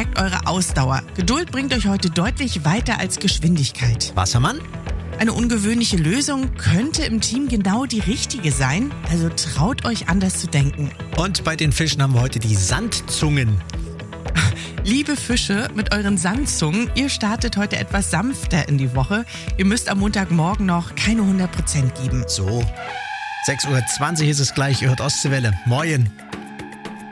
stärkt eure Ausdauer. Geduld bringt euch heute deutlich weiter als Geschwindigkeit. Wassermann? Eine ungewöhnliche Lösung könnte im Team genau die richtige sein, also traut euch anders zu denken. Und bei den Fischen haben wir heute die Sandzungen. Liebe Fische mit euren Sandzungen, ihr startet heute etwas sanfter in die Woche. Ihr müsst am Montagmorgen noch keine 100% geben. So, 6:20 Uhr ist es gleich, ihr hört Ostseewelle. Moin.